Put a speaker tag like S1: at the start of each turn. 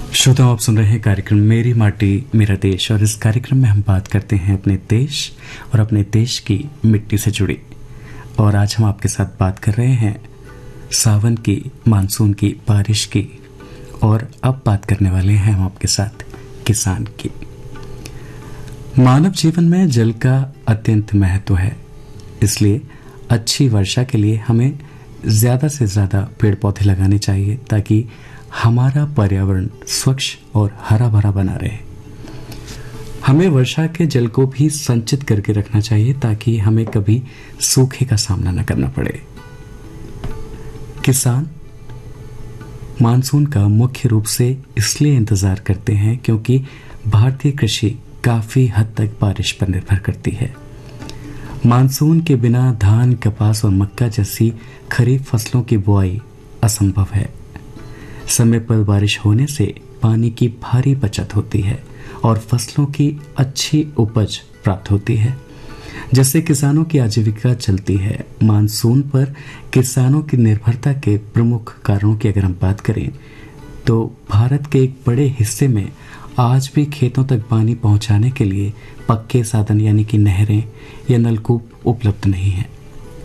S1: श्रोताओं, आप सुन रहे हैं कार्यक्रम मेरी माटी मेरा देश। और इस कार्यक्रम में हम बात करते हैं अपने देश और अपने देश की मिट्टी से जुड़ी। और आज हम आपके साथ बात कर रहे हैं सावन की, मानसून की, बारिश की। और अब बात करने वाले हैं हम आपके साथ किसान की। मानव जीवन में जल का अत्यंत महत्व है, इसलिए अच्छी वर्षा के लिए हमें ज्यादा से ज्यादा पेड़ पौधे लगाने चाहिए ताकि हमारा पर्यावरण स्वच्छ और हरा भरा बना रहे। हमें वर्षा के जल को भी संचित करके रखना चाहिए ताकि हमें कभी सूखे का सामना न करना पड़े। किसान मानसून का मुख्य रूप से इसलिए इंतजार करते हैं क्योंकि भारतीय कृषि काफी हद तक बारिश पर निर्भर करती है। मानसून के बिना धान, कपास और मक्का जैसी खरीफ फसलों की बुआई असंभव है। समय पर बारिश होने से पानी की भारी बचत होती है और फसलों की अच्छी उपज प्राप्त होती है, जिससे किसानों की आजीविका चलती है। मानसून पर किसानों की निर्भरता के प्रमुख कारणों की अगर हम बात करें तो भारत के एक बड़े हिस्से में आज भी खेतों तक पानी पहुंचाने के लिए पक्के साधन यानी कि नहरें या नलकूप उपलब्ध नहीं है।